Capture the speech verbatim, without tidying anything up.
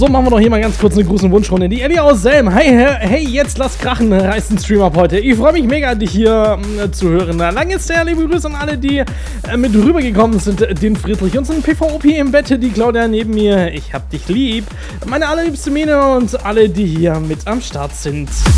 So, machen wir doch hier mal ganz kurz eine Gruß- und Wunschrunde. Die Ellie aus Selm. Hey, hey, jetzt lass krachen, reißt den Stream ab heute. Ich freue mich mega, dich hier äh, zu hören. Lang ist der, liebe Grüße an alle, die äh, mit rübergekommen sind. Den Friedrich, unseren P V O P im Bett, die Claudia neben mir. Ich hab dich lieb. Meine allerliebste Mine und alle, die hier mit am Start sind.